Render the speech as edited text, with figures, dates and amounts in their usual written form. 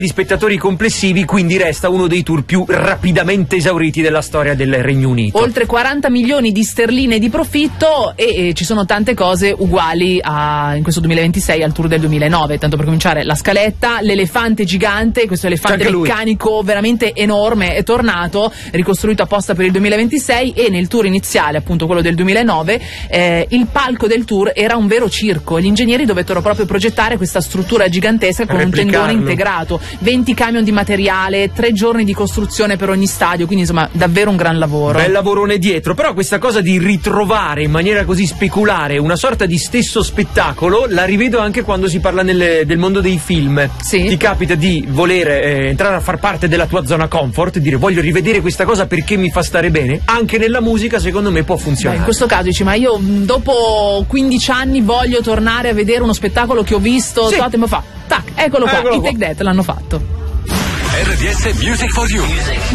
di spettatori complessivi, quindi resta uno dei tour più rapidamente esauriti della storia del Regno Unito. Oltre 40 milioni di sterline di profitto e ci sono tante cose uguali in questo 2026 al tour del 2009, tanto per cominciare la scaletta, l'elefante gigante, questo elefante meccanico veramente enorme è tornato, ricostruito apposta per il 2026, e nel tour iniziale, appunto quello del 2009, il palco del tour era un vero circo, gli ingegneri dovettero proprio progettare questa struttura gigantesca con un tendone integrato, 20 camion di materiale, 3 giorni di costruzione per ogni stadio, quindi insomma davvero un gran lavoro. Bel lavorone dietro, però questa cosa di ritrovare in maniera così speculare una sorta di stesso spettacolo la rivedo anche quando si parla del mondo dei film. Sì. Ti capita di voler entrare a far parte della tua zona comfort, dire voglio rivedere questa cosa perché mi fa stare bene? Anche nella musica secondo me può funzionare. In questo caso dici, ma io dopo 15 anni voglio tornare a vedere uno spettacolo che ho visto tempo fa. Tac, eccolo qua, i Take That l'hanno fatto. RDS Music for You.